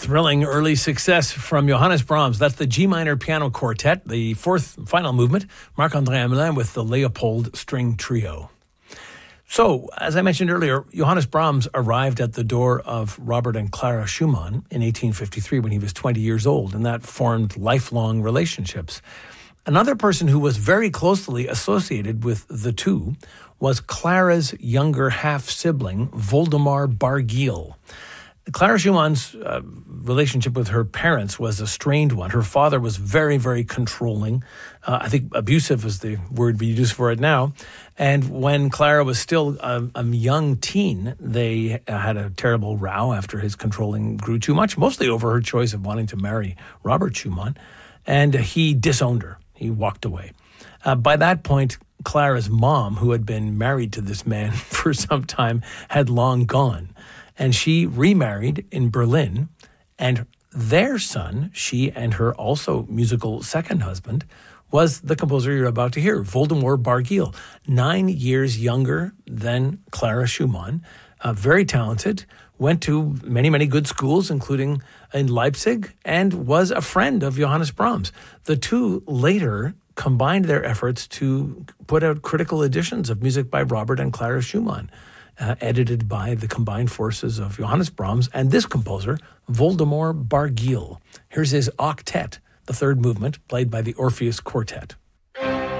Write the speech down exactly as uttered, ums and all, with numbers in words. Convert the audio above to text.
Thrilling early success from Johannes Brahms. That's the G minor piano quartet, the fourth final movement. Marc-André Hamelin with the Leopold String Trio. So, as I mentioned earlier, Johannes Brahms arrived at the door of Robert and Clara Schumann in eighteen fifty-three when he was twenty years old, and that formed lifelong relationships. Another person who was very closely associated with the two was Clara's younger half-sibling, Voldemar Barguil. Clara Schumann's uh, relationship with her parents was a strained one. Her father was very, very controlling. Uh, I think abusive is the word we use for it now. And when Clara was still a, a young teen, they uh, had a terrible row after his controlling grew too much, mostly over her choice of wanting to marry Robert Schumann. And he disowned her. He walked away. Uh, by that point, Clara's mom, who had been married to this man for some time, had long gone. And she remarried in Berlin, and their son, she and her also musical second husband, was the composer you're about to hear, Voldemar Barguil, nine years younger than Clara Schumann, uh, very talented, went to many, many good schools, including in Leipzig, and was a friend of Johannes Brahms. The two later combined their efforts to put out critical editions of music by Robert and Clara Schumann, Uh, edited by the combined forces of Johannes Brahms and this composer, Voldemar Barguil. Here's his octet, the third movement, played by the Orpheus Quartet.